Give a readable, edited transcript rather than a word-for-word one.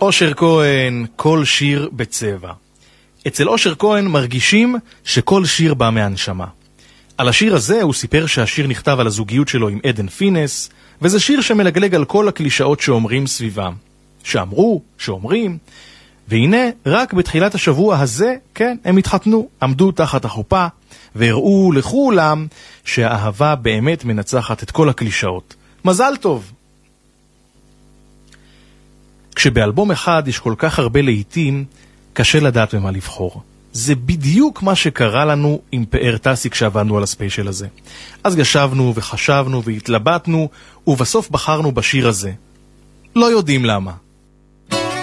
אושר כהן, כל שיר בצבע. אצל אושר כהן מרגישים שכל שיר בא מהנשמה. על השיר הזה הוא סיפר שהשיר נכתב על הזוגיות שלו עם עדן פינס, וזה שיר שמלגלג על כל הקלישאות שאומרים סביבם. שאמרו, שאומרים, והנה רק בתחילת השבוע הזה, כן, הם התחתנו, עמדו תחת החופה, והראו לכולם שהאהבה באמת מנצחת את כל הקלישאות. מזל טוב! כשבאלבום אחד יש כל כך הרבה לעיתים, קשה לדעת במה לבחור. זה בדיוק מה שקרה לנו עם פאר טסי כשעבדנו על הספיישל הזה. אז ישבנו וחשבנו והתלבטנו, ובסוף בחרנו בשיר הזה. לא יודעים למה.